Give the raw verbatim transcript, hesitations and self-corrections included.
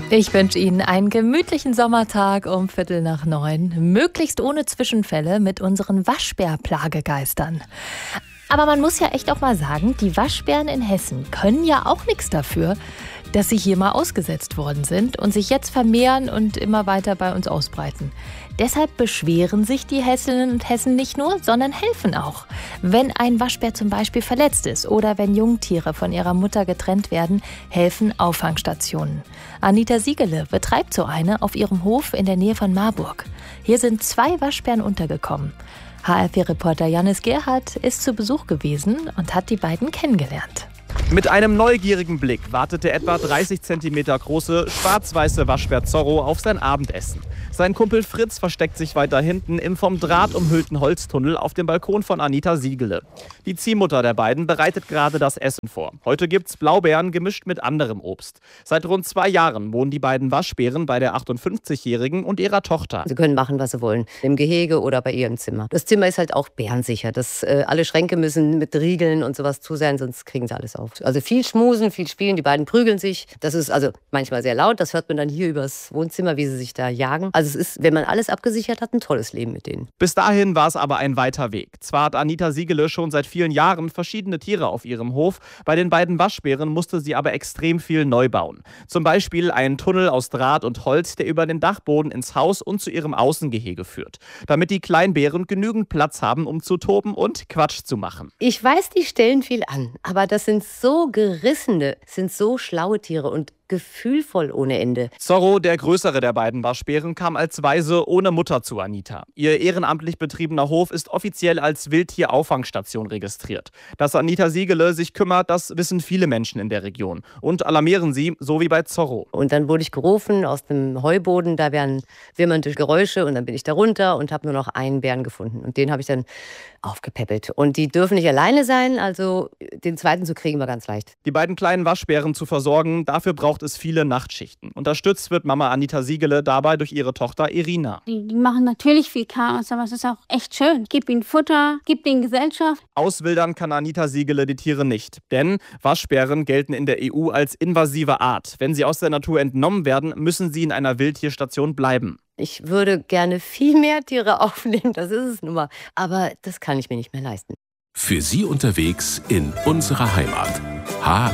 Ich wünsche Ihnen einen gemütlichen Sommertag um Viertel nach neun. Möglichst ohne Zwischenfälle mit unseren Waschbär-Plagegeistern. Aber man muss ja echt auch mal sagen, die Waschbären in Hessen können ja auch nichts dafür, dass sie hier mal ausgesetzt worden sind und sich jetzt vermehren und immer weiter bei uns ausbreiten. Deshalb beschweren sich die Hessinnen und Hessen nicht nur, sondern helfen auch. Wenn ein Waschbär zum Beispiel verletzt ist oder wenn Jungtiere von ihrer Mutter getrennt werden, helfen Auffangstationen. Anita Siegele betreibt so eine auf ihrem Hof in der Nähe von Marburg. Hier sind zwei Waschbären untergekommen. H R vier-Reporter Janis Gerhardt ist zu Besuch gewesen und hat die beiden kennengelernt. Mit einem neugierigen Blick wartet der etwa dreißig Zentimeter große, schwarz-weiße Waschbär Zorro auf sein Abendessen. Sein Kumpel Fritz versteckt sich weiter hinten im vom Draht umhüllten Holztunnel auf dem Balkon von Anita Siegele. Die Ziehmutter der beiden bereitet gerade das Essen vor. Heute gibt's Blaubeeren gemischt mit anderem Obst. Seit rund zwei Jahren wohnen die beiden Waschbären bei der achtundfünfzigjährigen und ihrer Tochter. Sie können machen, was sie wollen, im Gehege oder bei ihrem Zimmer. Das Zimmer ist halt auch bärensicher. Das, äh, alle Schränke müssen mit Riegeln und sowas zu sein, sonst kriegen sie alles auf. Also viel schmusen, viel spielen, die beiden prügeln sich. Das ist also manchmal sehr laut, das hört man dann hier übers Wohnzimmer, wie sie sich da jagen. Also es ist, wenn man alles abgesichert hat, ein tolles Leben mit denen. Bis dahin war es aber ein weiter Weg. Zwar hat Anita Siegele schon seit vielen Jahren verschiedene Tiere auf ihrem Hof, bei den beiden Waschbären musste sie aber extrem viel neu bauen. Zum Beispiel einen Tunnel aus Draht und Holz, der über den Dachboden ins Haus und zu ihrem Außengehege führt, damit die Kleinbären genügend Platz haben, um zu toben und Quatsch zu machen. Ich weiß, die stellen viel an, aber das sind so gerissene, sind so schlaue Tiere und gefühlvoll ohne Ende. Zorro, der größere der beiden Waschbären, kam als Waise ohne Mutter zu Anita. Ihr ehrenamtlich betriebener Hof ist offiziell als Wildtier-Auffangstation registriert. Dass Anita Siegele sich kümmert, das wissen viele Menschen in der Region und alarmieren sie, so wie bei Zorro. Und dann wurde ich gerufen aus dem Heuboden, da wären wimmernde Geräusche und dann bin ich da runter und habe nur noch einen Bären gefunden und den habe ich dann aufgepäppelt. Und die dürfen nicht alleine sein, also den zweiten zu kriegen war ganz leicht. Die beiden kleinen Waschbären zu versorgen, dafür braucht es viele Nachtschichten. Unterstützt wird Mama Anita Siegele dabei durch ihre Tochter Irina. Die, die machen natürlich viel Chaos, aber es ist auch echt schön. Gib ihnen Futter, gib ihnen Gesellschaft. Auswildern kann Anita Siegele die Tiere nicht. Denn Waschbären gelten in der E U als invasive Art. Wenn sie aus der Natur entnommen werden, müssen sie in einer Wildtierstation bleiben. Ich würde gerne viel mehr Tiere aufnehmen, das ist es nun mal. Aber das kann ich mir nicht mehr leisten. Für Sie unterwegs in unserer Heimat. H